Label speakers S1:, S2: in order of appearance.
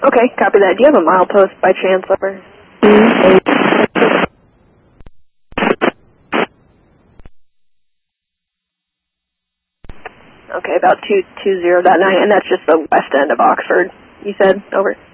S1: Okay, copy that. Do you have a milepost by chance, over? Okay, about 220.9, and that's just the west end of Oxford, you said, over?